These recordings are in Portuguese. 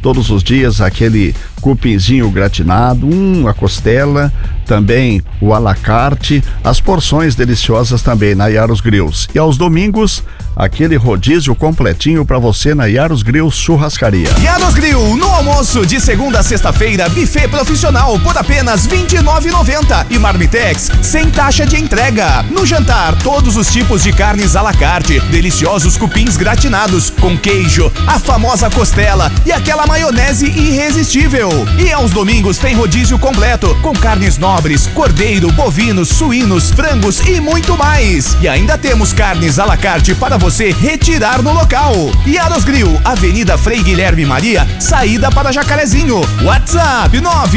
todos os dias aquele cupinzinho gratinado, a costela, também o à la carte, as porções deliciosas também na Yaros Grills. E aos domingos, aquele rodízio completinho para você na Yaros Grills Churrascaria. Yaros Grill, no almoço de segunda a sexta-feira, buffet profissional por apenas R$ 29,90 e marmitex sem taxa de entrega. No jantar, todos os tipos de carnes à la carte, deliciosos cupins gratinados com queijo, a famosa costela e aquela maionese irresistível. E aos domingos tem rodízio completo com carnes nobres, cordeiro, bovinos, suínos, frangos e muito mais. E ainda temos carnes à la carte para você retirar no local. Yaros Grill, Avenida Frei Guilherme Maria, saída para Jacarezinho. WhatsApp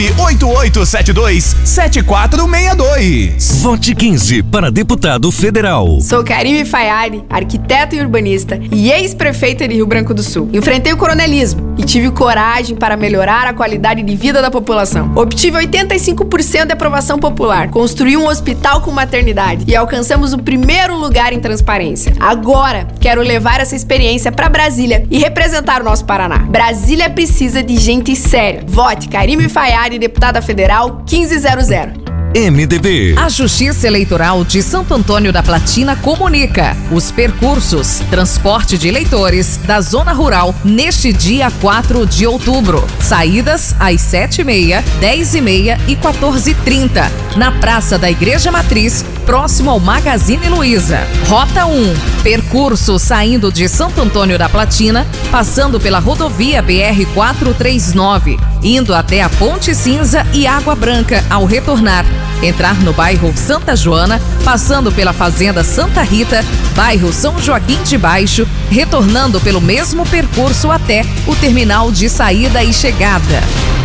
988727462. Vote 15 para deputado federal. Sou Karime Fayari, arquiteta e urbanista e ex-prefeita de Rio Branco do Sul. Enfrentei o coronelismo e tive coragem para melhorar a qualidade de vida da população. Obtive 85% de aprovação popular, construí um hospital com maternidade e alcançamos o primeiro lugar em transparência. Agora, quero levar essa experiência para Brasília e representar o nosso Paraná. Brasília precisa de gente séria. Vote Karime Fayari, deputada federal 1500. MDB. A Justiça Eleitoral de Santo Antônio da Platina comunica os percursos transporte de eleitores da Zona Rural neste dia 4 de outubro. Saídas às 7h30, 10h30 e 14h30 na Praça da Igreja Matriz, próximo ao Magazine Luiza. Rota 1, percurso saindo de Santo Antônio da Platina, passando pela rodovia BR-439, indo até a Ponte Cinza e Água Branca ao retornar. Entrar no bairro Santa Joana, passando pela Fazenda Santa Rita, bairro São Joaquim de Baixo, retornando pelo mesmo percurso até o terminal de saída e chegada.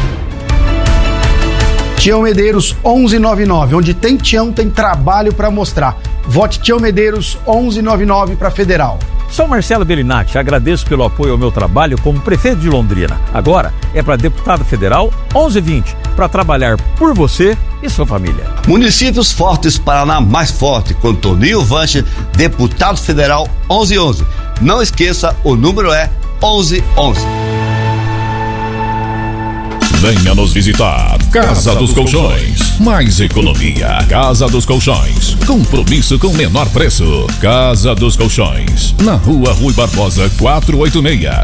Tião Medeiros 1199, onde tem Tião tem trabalho para mostrar. Vote Tião Medeiros 1199 para federal. Sou Marcelo Bellinati, agradeço pelo apoio ao meu trabalho como prefeito de Londrina. Agora é para deputado federal 1120, para trabalhar por você e sua família. Municípios Fortes, Paraná mais forte, com Toninho Vanche, deputado federal 1111. Não esqueça, o número é 1111. Venha nos visitar. Casa dos Colchões. Mais economia. Casa dos Colchões. Compromisso com menor preço. Casa dos Colchões. Na Rua Rui Barbosa 486.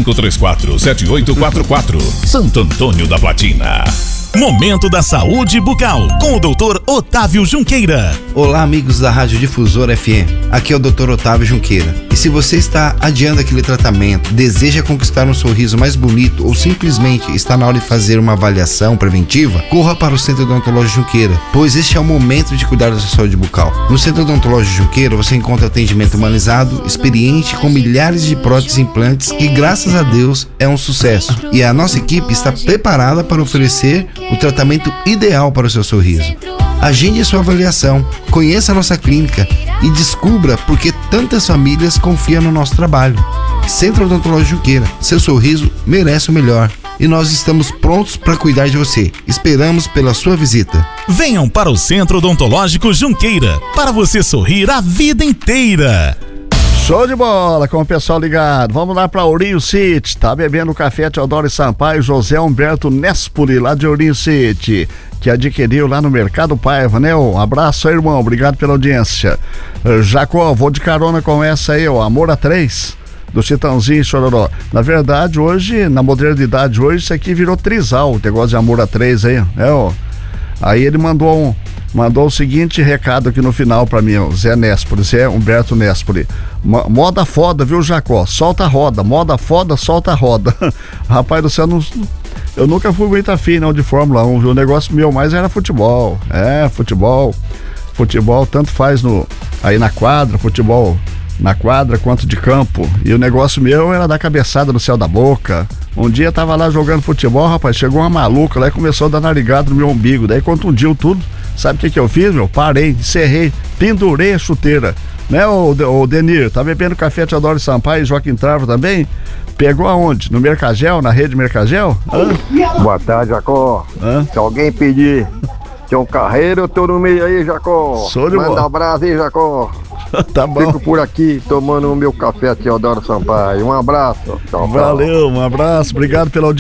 3534-7844. Santo Antônio da Platina. Momento da Saúde Bucal, com o Dr. Otávio Junqueira. Olá, amigos da Rádio Difusora FM. Aqui é o Dr. Otávio Junqueira. E se você está adiando aquele tratamento, deseja conquistar um sorriso mais bonito ou simplesmente está na hora de fazer uma avaliação preventiva, corra para o Centro Odontológico Junqueira, pois este é o momento de cuidar da sua saúde bucal. No Centro Odontológico Junqueira você encontra atendimento humanizado, experiente, com milhares de próteses e implantes que, graças a Deus, é um sucesso. E a nossa equipe está preparada para oferecer o tratamento ideal para o seu sorriso. Agende a sua avaliação, conheça a nossa clínica e descubra por que tantas famílias confiam no nosso trabalho. Centro Odontológico Junqueira, seu sorriso merece o melhor. E nós estamos prontos para cuidar de você. Esperamos pela sua visita. Venham para o Centro Odontológico Junqueira, para você sorrir a vida inteira. Show de bola com o pessoal ligado. Vamos lá para Ourinho City. Tá bebendo café Teodoro Sampaio, José Humberto Nespoli, lá de Ourinho City, que adquiriu lá no Mercado Paiva, né? Um abraço aí, irmão. Obrigado pela audiência. Jacó, vou de carona com essa aí, ó. Amor a 3, do Chitãozinho e Chororó. Na verdade, hoje, na modernidade hoje, isso aqui virou trisal, o negócio de Amor a 3 aí, né, ó. Aí ele mandou o seguinte recado aqui no final pra mim, ó, Zé Nespoli, Zé Humberto Nespoli. Moda foda, viu, Jacó? Solta a roda. Moda foda, solta a roda. Rapaz do céu, eu nunca fui muito afim, não, de Fórmula 1, viu? O negócio meu mais era futebol. Futebol tanto faz aí na quadra, futebol na quadra quanto de campo. E o negócio meu era dar cabeçada no céu da boca. Um dia eu tava lá jogando futebol, rapaz, chegou uma maluca lá e começou a dar narigado no meu umbigo. Daí contundiu tudo. Sabe o que eu fiz, meu? Parei, encerrei, pendurei a chuteira. Né, o Denir? Tá bebendo café Teodoro Sampaio e Joaquim Travo também? Pegou aonde? No Mercagel? Na rede Mercagel? Boa tarde, Jacó. Se alguém pedir Tião Carreiro, eu tô no meio aí, Jacó. Manda abraço aí, Jacó. Tá bom. Fico por aqui tomando o meu café Teodoro Sampaio. Um abraço. Tchau, valeu, um abraço, obrigado pela audiência.